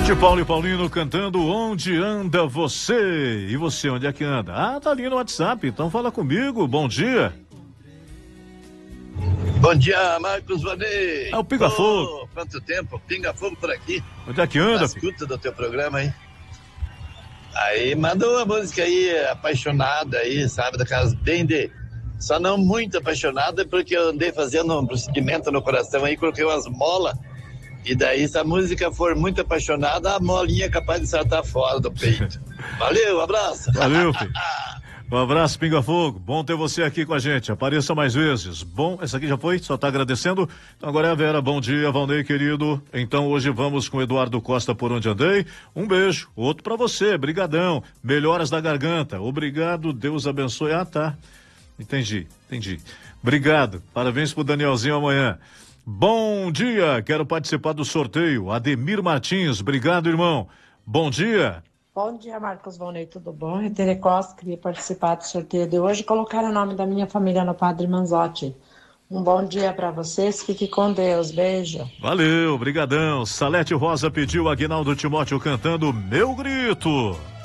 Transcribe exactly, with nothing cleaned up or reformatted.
De Paulo e Paulino cantando Onde Anda Você? E você, onde é que anda? Ah, tá ali no WhatsApp, então fala comigo, bom dia. Bom dia, Marcos Vanei. É o Pinga Fogo. Oh, quanto tempo, Pinga Fogo por aqui. Onde é que anda? Na escuta do teu programa aí. Aí, mandou uma música aí, apaixonada aí, sabe, daquelas bem de... Só não muito apaixonada, porque eu andei fazendo um procedimento no coração aí, coloquei umas molas. E daí, se a música for muito apaixonada, a molinha é capaz de saltar fora do peito. Valeu, abraço. Valeu, filho. Um abraço, Pinga Fogo. Bom ter você aqui com a gente. Apareça mais vezes. Bom, essa aqui já foi? Só tá agradecendo? Então agora é a Vera. Bom dia, Valnei, querido. Então hoje vamos com o Eduardo Costa por onde andei. Um beijo. Outro pra você. Brigadão. Melhoras da garganta. Obrigado. Deus abençoe. Ah, tá. Entendi, entendi. Obrigado. Parabéns pro Danielzinho amanhã. Bom dia, quero participar do sorteio. Ademir Martins, obrigado, irmão. Bom dia. Bom dia, Marcos Volney, tudo bom? Eu Tere Costa, queria participar do sorteio de hoje e colocar o nome da minha família no Padre Manzotti. Um bom dia para vocês, fique com Deus, beijo. Valeu, brigadão. Salete Rosa pediu Aguinaldo Timóteo cantando Meu Grito.